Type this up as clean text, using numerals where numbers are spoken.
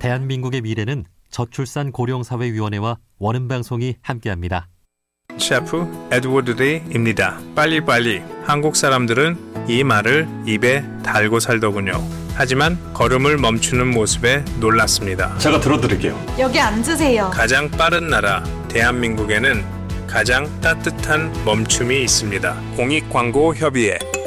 대한민국의 미래는 저출산 고령사회위원회와 원음방송이 함께합니다. 셰프 에드워드 데이입니다. 빨리빨리. 한국 사람들은 이 말을 입에 달고 살더군요. 하지만 걸음을 멈추는 모습에 놀랐습니다. 제가 들어드릴게요. 여기 앉으세요. 가장 빠른 나라 대한민국에는 가장 따뜻한 멈춤이 있습니다. 공익광고협의회